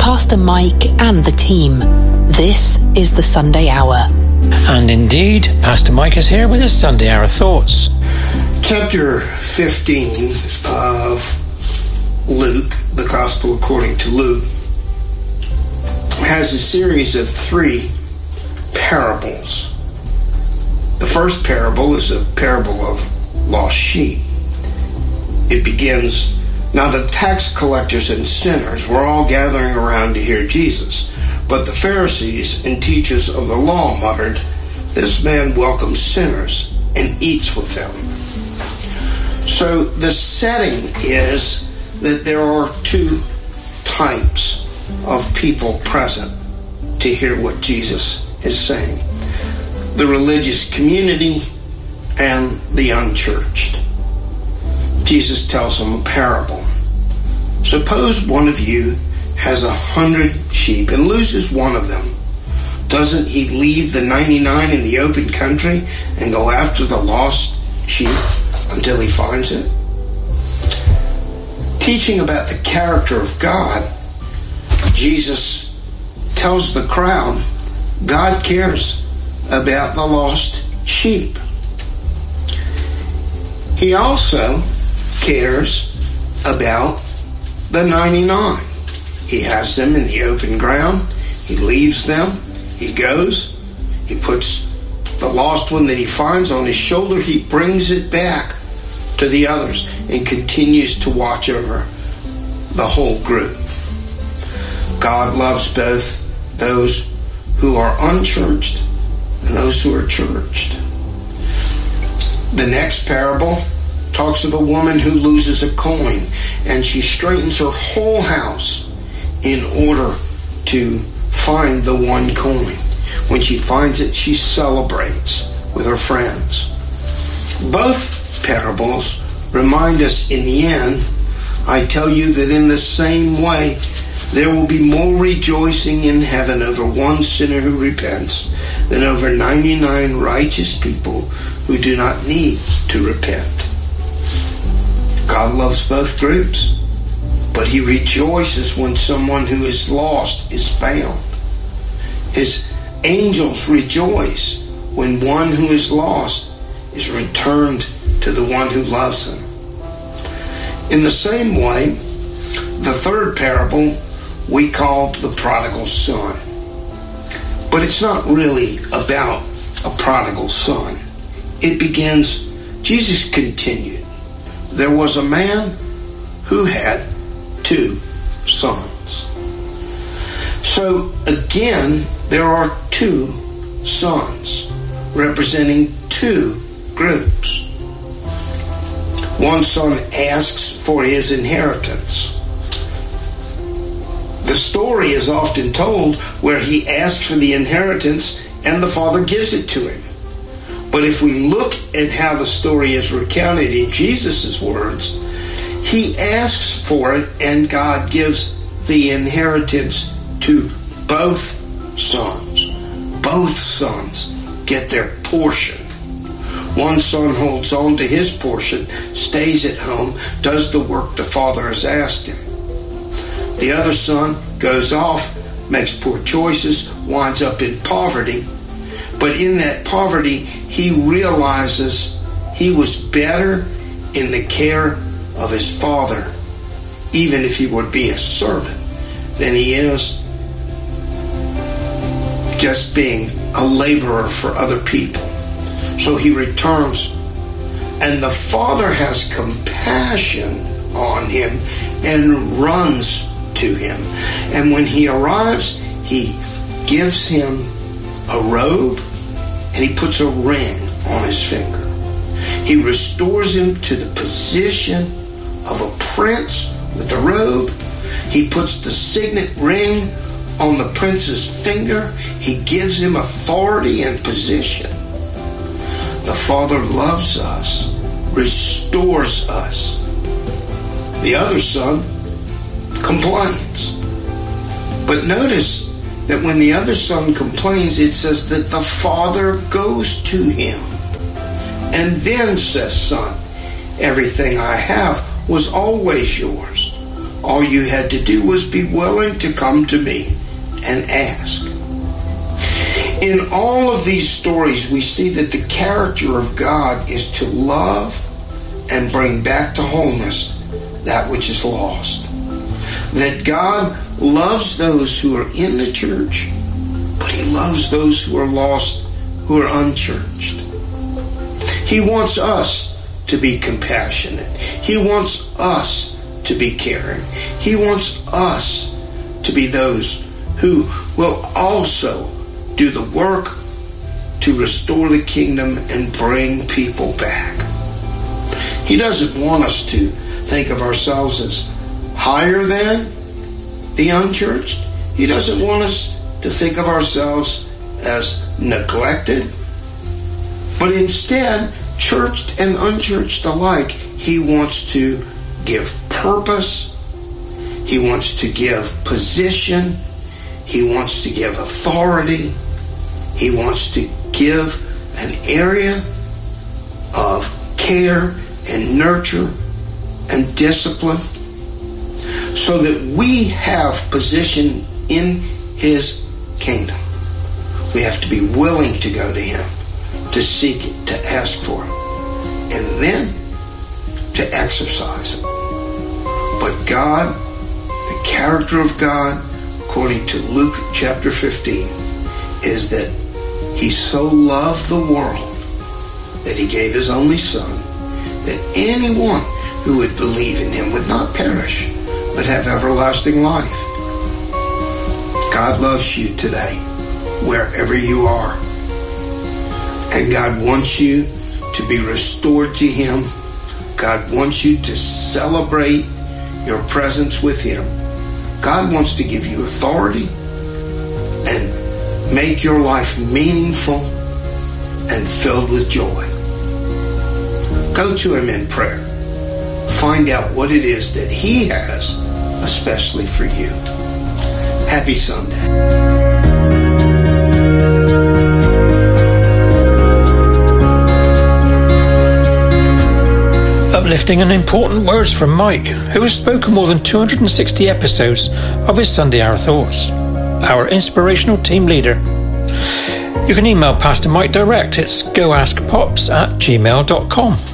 Pastor Mike and the team. This is the Sunday Hour. And indeed, Pastor Mike is here with his Sunday Hour thoughts. Chapter 15 of Luke, the Gospel according to Luke, has a series of 3 parables. The first parable is a parable of lost sheep. It begins, "Now the tax collectors and sinners were all gathering around to hear Jesus. But the Pharisees and teachers of the law muttered, 'This man welcomes sinners and eats with them.'" So the setting is that there are 2 types of people present to hear what Jesus is saying: the religious community and the unchurched. Jesus tells them a parable. "Suppose one of you has 100 sheep and loses one of them. Doesn't he leave the 99 in the open country and go after the lost sheep until he finds it?" Teaching about the character of God, Jesus tells the crowd God cares about the lost sheep. He also cares about the 99. He has them in the open ground. He leaves them. He goes. He puts the lost one that he finds on his shoulder. He brings it back to the others and continues to watch over the whole group. God loves both those who are unchurched and those who are churched. The next parable talks of a woman who loses a coin, and she straightens her whole house in order to find the one coin. When she finds it, she celebrates with her friends. Both parables remind us in the end, I tell you that in the same way, there will be more rejoicing in heaven over one sinner who repents than over 99 righteous people who do not need to repent. God loves both groups, but he rejoices when someone who is lost is found. His angels rejoice when one who is lost is returned to the one who loves them. In the same way, the third parable we call the prodigal son. But it's not really about a prodigal son. It begins, Jesus continued, "There was a man who had 2 sons." So again, there are 2 sons representing 2 groups. One son asks for his inheritance. The story is often told where he asks for the inheritance and the father gives it to him. But if we look at how the story is recounted in Jesus' words, he asks for it and God gives the inheritance to both sons. Both sons get their portion. One son holds on to his portion, stays at home, does the work the father has asked him. The other son goes off, makes poor choices, winds up in poverty. But in that poverty, he realizes he was better in the care of his father, even if he would be a servant, than he is just being a laborer for other people. So he returns, and the father has compassion on him and runs to him. And when he arrives, he gives him a robe and he puts a ring on his finger. He restores him to the position of a prince with the robe. He puts the signet ring on the prince's finger. He gives him authority and position. The Father loves us, restores us. The other son complains. But notice that when the other son complains, it says that the father goes to him and then says, "Son, everything I have was always yours. All you had to do was be willing to come to me and ask. In all of these stories, we see that the character of God is to love and bring back to wholeness that which is lost. That God loves those who are in the church, but he loves those who are lost, who are unchurched. He wants us to be compassionate. He wants us to be caring. He wants us to be those who will also do the work to restore the kingdom and bring people back. He doesn't want us to think of ourselves as higher than the unchurched. He doesn't want us to think of ourselves as neglected. But instead, churched and unchurched alike, he wants to give purpose. He wants to give position. He wants to give authority. He wants to give an area of care and nurture and discipline so that we have position in his kingdom. We have to be willing to go to him, to seek it, to ask for it, and then to exercise it. But God, the character of God, according to Luke chapter 15, is that he so loved the world that he gave his only Son, that anyone who would believe in him would not perish, but have everlasting life. God loves you today, wherever you are. And God wants you to be restored to him. God wants you to celebrate your presence with him. God wants to give you authority and make your life meaningful and filled with joy. Go to him in prayer. Find out what it is that he has especially for you. Happy Sunday. Uplifting and important words from Mike, who has spoken more than 260 episodes of his Sunday Hour Thoughts, our inspirational team leader. You can email Pastor Mike direct. It's goaskpops@gmail.com.